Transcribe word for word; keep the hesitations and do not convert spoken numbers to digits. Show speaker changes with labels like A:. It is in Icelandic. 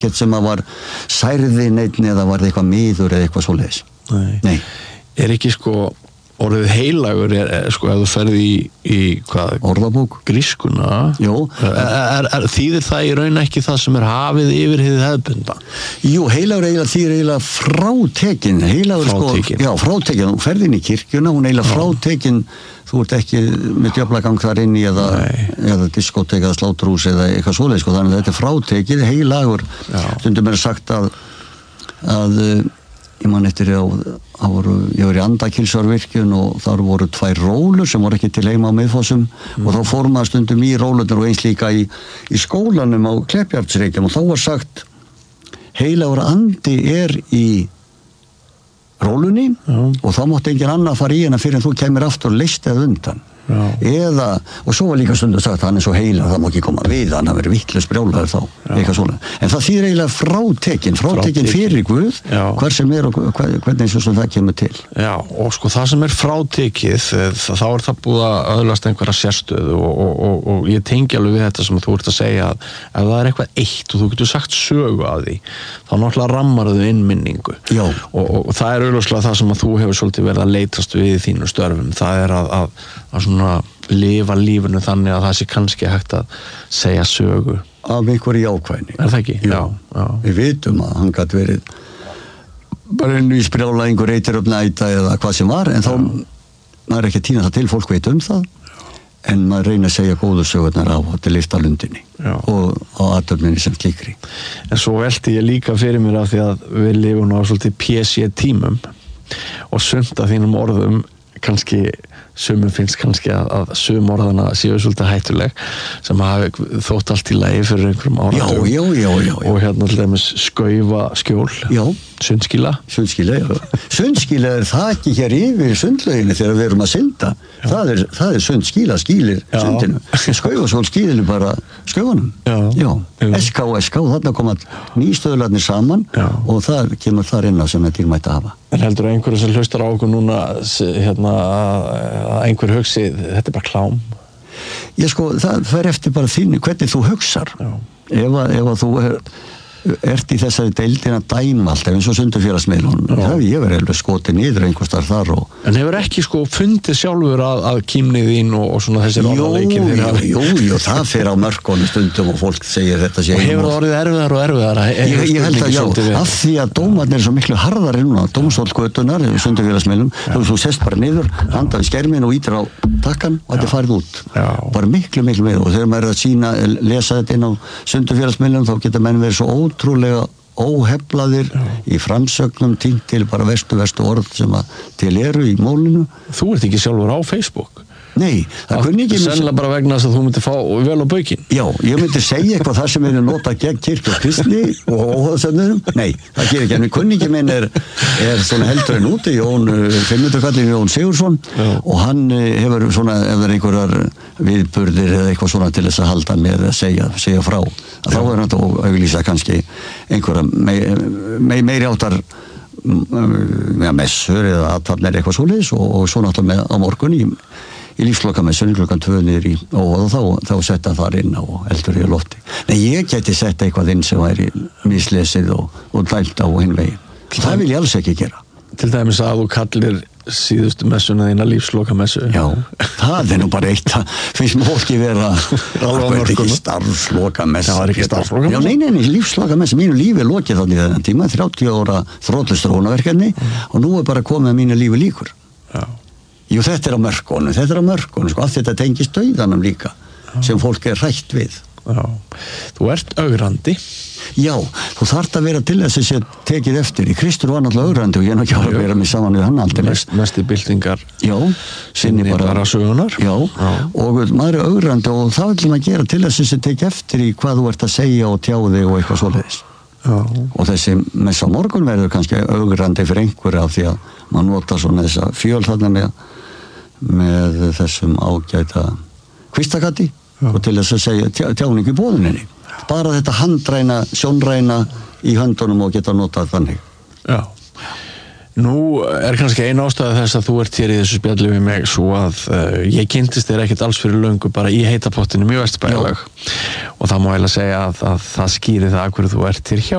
A: ekkert sem að var særði neitt eða var það eitthvað miður eða eitthvað svoleiðis.
B: Nei.
A: Nei.
B: Er ekki sko orðið heilagur er, er sko ef þú ferði í, í hvað?
A: Orðabók.
B: Grískuna.
A: Jú.
B: Er, er, er, þýðir það í raun ekki það sem er hafið yfir hið hefðbunda?
A: Jú, heilagur eiginlega þýðir eiginlega frátekin. Heilagur
B: frátekin.
A: Sko, já, frátekin. Hún ferði inn í kirkjuna, hún eiginlega frátekin. Þú ert ekki með djöflagang þar inn í eða, eða diskótek eða sláturhús eða eitthvað svoleið, sko. Þannig að þetta er frátekið, heilagur. Stundum er sagt að, að ég man eftir að ég var í Andakilsárvirkjun og þar voru tvær rólur sem voru ekki til heima á Miðfossum mm. og þá fór maður stundum í rólurnar og eins líka í, í skólanum á Kleppjárnsreykjum og þá var sagt heilagur andi er í rólunni mm. og þá mátti engin annar fara í hana fyrir en þú kemur aftur og leist eða undan. Já. Eða, og svo var líka stundum sagt hann er svo heila, það má ekki koma við hann hafi verið vitlaus brjálaður þá, eitthvað svona en það þýðir eiginlega frátekin frátekin fyrir Guð, Já. Hver sem er og hvernig svo sem það kemur til.
B: Já, og sko það sem er frátekið þá er það búið að öðlast einhverja sérstöðu og, og, og, og ég tengi alveg við þetta sem þú ert að segja að ef það er eitthvað eitt og þú getur sagt sögu að því, þá náttúrulega rammar þau inn minningu og, og, og það er auðvitað það sem að þú hefur svolítið verið að leitast við í þínu störfum, það er að, að, að svona lifa lífinu þannig að það sé kannski hægt að segja sögu
A: af einhverju jákvæðni.
B: Er það ekki?
A: Já, já. Við vitum að hann gat verið bara einu í sprjála einhver reytir upp næta eða hvað sem var en þá maður er ekki að tína það til, fólk veit um það já. En maður reyna að segja góðu sögurnar á til liftalundinni og á athöfninni sem slíkri.
B: En svo velti ég líka fyrir mér af því að við lifum á svolítið P C tímum og sumt af þínum orðum kannski sumum finnst kannski að, að sum orðana séu svolítið hættuleg sem hafi þótt allt í lagi fyrir einhverjum áratugum.
A: Já, já, já, já.
B: Og hérna til dæmis skaufa skjól.
A: Já.
B: Sundskýla.
A: Sundskýla, já. Sundskýla er það ekki hér yfir sundlauginu þegar við erum að synda. Það er, það er sundskýla, skýlir já. Sundinu. Skaufa skjól skýlir bara skaufunum. Já. Já. S K og S K, þarna koma nýstöðlarnir saman já. Og það kemur þar inn á sem er dýrmætt að hafa.
B: En heldur einhverju sem hlustar á okkur núna hérna að einhver hugsi, þetta er bara klám?
A: Já sko, það fer eftir bara þínu, hvernig þú hugsar. Ef að, ef að þú er, ert í þessari deildin að dæma alltaf eins og sundurfélagsmiðlun, það hef ég verið alveg skotið niður einhvers þar þar og...
B: En hefur ekki sko fundið sjálfur að, að kýmnið þín og, og svona þessir orðaleikir þeirra?
A: Jú, jú, jú, það fer á mörkunum stundum og fólk segir þetta sé...
B: Og hefur það orðið erfiðar og erfiðar?
A: Ég, ég held að já, af því að dómarnir er svo miklu harðari núna, dómstólsgötunar, sundurfélagsmiðlum, þú, þú sest bara niður, handaði skermin og ítir á takkan og þetta er farið út. Já. Bara miklu, miklu meira og þegar maður er að sína, lesa þetta inn á sundurfélagsmiðlum þá geta menn verið svo ótrúlega óheflaðir já. Í framsögnum tínt til bara vestu, vestu orð sem að til eru í mólinu.
B: Þú ert ekki sjálfur á Facebook?
A: Nei, það kunni ekki...
B: Sennilega bara vegna þess að þú myndir fá vel á baukinn?
A: Já, ég myndi segja eitthvað þar sem er notað gegn kirkju og kristni og óháðsöfnum. Nei, það gerir ekki, en kunningi minn er, er svona heldur en úti, Jón, fimmhundraðkallinn Jón Sigurðsson já. Og hann hefur svona, ef það er einhverjar viðburðir eða eitthvað svona til þess að halda með að segja, segja frá. Að þá er hann að auglýsa kannski einhverja mei, mei, meiri áttar ja, messur eða athafnir eitthvað svoleiðis og, og svo náttúrulega með á morgun í í lífslokamessunni klukkan tvö niður í og þá, þá setta þar inn á eldur í lofti. Nei, ég geti setta eitthvað inn sem væri mislesið og, og dælt á hinn veginn. Það vil ég alls ekki gera.
B: Til dæmis að þú kallir síðustu messuna þína lífslokamessu.
A: Já, það er nú bara eitt. Það finnst mér fólki vera það er ekki starfslokamessa.
B: Það var ekki starfslokamessa?
A: Já, nei, nei, nei, lífslokamessa. Mínu lífi er lokið þannig þennan tíma, þrjátíu ára þróttlustrónaverkefni og nú er bara komið að mínu lífi líkur. Já. Jú, þetta er á mörkunum, þetta er á mörkunum, sko, allt þetta tengist dauðanum líka, já. Sem fólk er hrætt við.
B: Já, þú ert ögrandi.
A: Já, þú þarft að vera til þess að sé tekið eftir. Í Kristur var náttúrulega ögrandi og ég er ekki að vera mig saman við hann aldrei.
B: Mest, mesti byltingar.
A: Já, sinni bara,
B: bara sögunar.
A: Já, já, og maður er ögrandi og það vil maður gera til þess að sé tekið eftir í hvað þú ert að segja og tjá þig og eitthvað svoleiðis. Já. Og þessi messa morgun verður kannski ögrandi fyrir einhverja af því að maður nota svona þessa fjöl þarna með með þessum ágæta kvistakatti og til þess að segja tjá, tjáningu í boðuninni. Bara þetta handræna, sjónræna í höndunum og geta notað þannig.
B: Já. Nú er kannski eina ástæða þess að þú ert hér í þessu spjalli við mig svo að uh, ég kynntist þér ekkert alls fyrir löngu bara í heita pottinu mjög Vesturbæjarlaug og það má eiginlega segja að, að það skýri það að hverju þú ert hér hjá